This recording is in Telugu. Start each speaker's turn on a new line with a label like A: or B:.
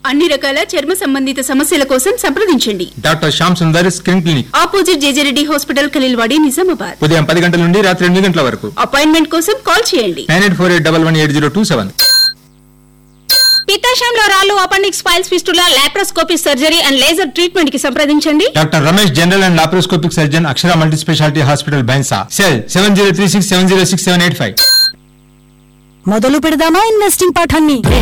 A: అన్ని రకాల చర్మ సంబంధిత సమస్యల కోసం సంప్రదించండి.
B: Doctor Shyam Sundar skin clinic,
A: opposite JJ Reddy hospital, Khaleelwadi, Nizamabad.
B: ఉదయం 10 గంటల నుండి రాత్రి 8 గంటల వరకు.
A: అపాయింట్మెంట్ కోసం కాల్ చేయండి
B: 9848118027.
A: పిత్తాశయంలో రాళ్లు, appendix, files, fistula, laparoscopy surgery and laser treatment కి సంప్రదించండి.
B: Doctor Ramesh, general and laparoscopic surgeon, Akshara multi speciality hospital, Bhainsa. Cell 7036706785.
C: మొదలు పెడదామా ఇన్వెస్టింగ్ పాఠాన్ని?